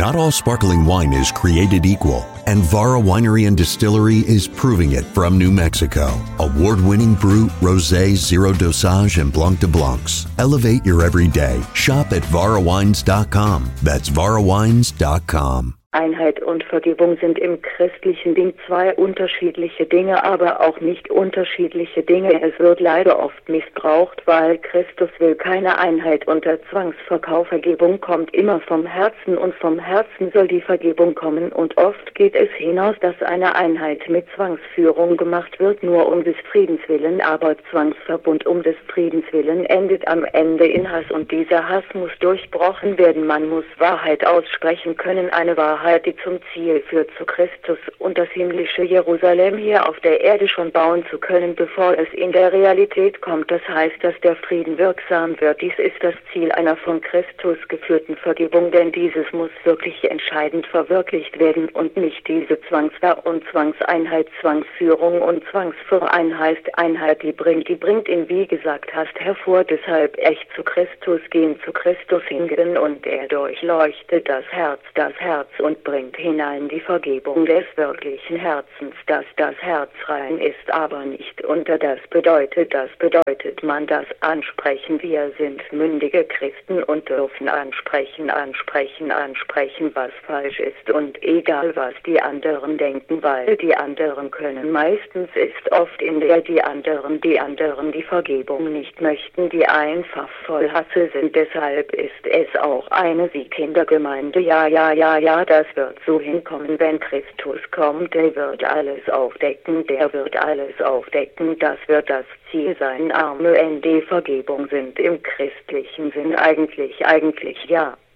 Not all sparkling wine is created equal, and Vara Winery and Distillery is proving it from New Mexico. Award-winning Brut, Rosé, Zero Dosage, and Blanc de Blancs. Elevate your everyday. Shop at varawines.com. That's varawines.com. Einheit und Vergebung sind im christlichen Ding zwei unterschiedliche Dinge, aber auch nicht unterschiedliche Dinge. Es wird leider oft missbraucht, weil Christus will keine Einheit unter Zwangsverkauf. Vergebung kommt immer vom Herzen und vom Herzen soll die Vergebung kommen und oft geht es hinaus, dass eine Einheit mit Zwangsführung gemacht wird, nur um des Friedens willen, aber Zwangsverbund um des Friedens willen endet am Ende in Hass und dieser Hass muss durchbrochen werden. Man muss Wahrheit aussprechen können, eine Wahrheit, die zum Ziel führt zu Christus und das himmlische Jerusalem hier auf der Erde schon bauen zu können, bevor es in der Realität kommt. Das heißt, dass der Frieden wirksam wird. Dies ist das Ziel einer von Christus geführten Vergebung, denn dieses muss wirklich entscheidend verwirklicht werden und nicht diese Zwangswehr und Zwangseinheit, Zwangsführung und Zwangsverein heißt Einheit, die bringt ihn, wie gesagt hast, hervor. Deshalb echt zu Christus gehen, zu Christus hingehen und er durchleuchtet das Herz und bringt hinein die Vergebung des wirklichen Herzens, dass das Herz rein ist, aber nicht unter. Das bedeutet man das ansprechen. Wir sind mündige Christen und dürfen ansprechen, was falsch ist und egal was die anderen denken, weil die anderen können. Meistens ist oft in der die anderen die Vergebung nicht möchten, die einfach voll Hasse sind. Deshalb ist es auch eine Kindergemeinde. Ja, das wird so hinkommen, wenn Christus kommt. Der wird alles aufdecken, das wird das Ziel sein. Arme ND Vergebung sind im christlichen Sinn eigentlich ja.